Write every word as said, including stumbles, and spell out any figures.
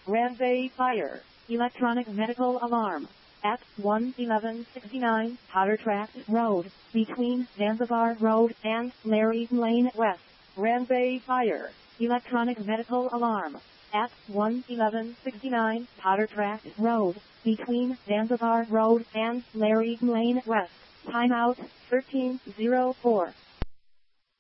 Ranbay Fire. Electronic medical alarm. At one eleven sixty-nine Potter Tract Road, between Zanzibar Road and Larry Lane West. Ranbay Fire. Electronic medical alarm. At one eleven sixty-nine Potter Tract Road, between Zanzibar Road and Larry Lane West. Timeout thirteen oh four.